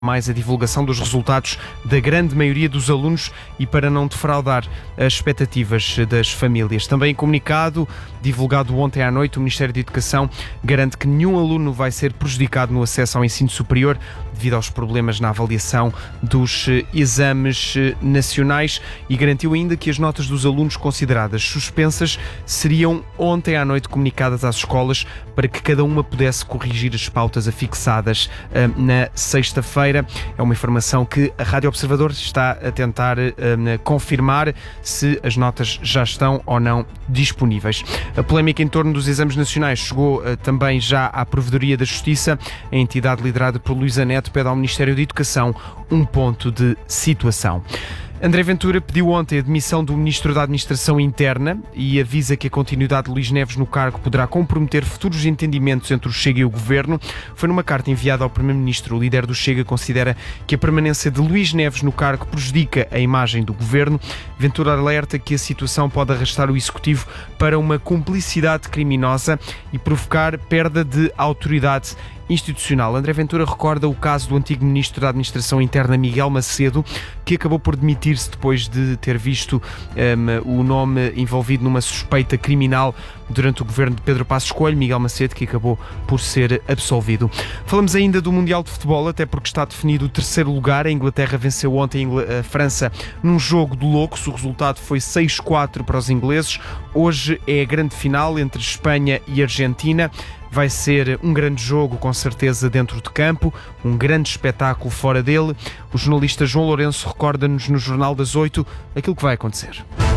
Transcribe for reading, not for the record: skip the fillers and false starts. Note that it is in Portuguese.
mais a divulgação dos resultados da grande maioria dos alunos e para não defraudar as expectativas das famílias. Também em comunicado, divulgado ontem à noite, o Ministério da Educação garante que nenhum aluno vai ser prejudicado no acesso ao ensino superior devido aos problemas na avaliação dos exames nacionais e garantiu ainda que as notas dos alunos consideradas suspensas seriam ontem à noite comunicadas às escolas para que cada uma pudesse corrigir as pautas afixadas na sexta-feira. É uma informação que a Rádio Observador está a tentar confirmar se as notas já estão ou não disponíveis. A polémica em torno dos exames nacionais chegou também já à Provedoria da Justiça. A entidade liderada por Luísa Neto pede ao Ministério da Educação um ponto de situação. André Ventura pediu ontem a demissão do Ministro da Administração Interna e avisa que a continuidade de Luís Neves no cargo poderá comprometer futuros entendimentos entre o Chega e o Governo. Foi numa carta enviada ao Primeiro-Ministro. O líder do Chega considera que a permanência de Luís Neves no cargo prejudica a imagem do Governo. Ventura alerta que a situação pode arrastar o Executivo para uma cumplicidade criminosa e provocar perda de autoridade institucional. André Ventura recorda o caso do antigo Ministro da Administração Interna, Miguel Macedo, que acabou por demitir-se depois de ter visto o nome envolvido numa suspeita criminal durante o governo de Pedro Passos Coelho. Miguel Macedo, que acabou por ser absolvido. Falamos ainda do Mundial de Futebol, até porque está definido o terceiro lugar. A Inglaterra venceu ontem a França num jogo de loucos. O resultado foi 6-4 para os ingleses. Hoje é a grande final entre Espanha e Argentina. Vai ser um grande jogo, com certeza, dentro de campo, um grande espetáculo fora dele. O jornalista João Lourenço recorda-nos no Jornal das 8 aquilo que vai acontecer.